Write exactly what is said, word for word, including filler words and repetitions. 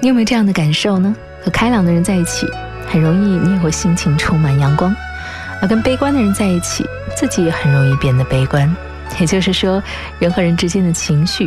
你有没有这样的感受呢？和开朗的人在一起，很容易你也会心情充满阳光，而跟悲观的人在一起，自己也很容易变得悲观。也就是说，人和人之间的情绪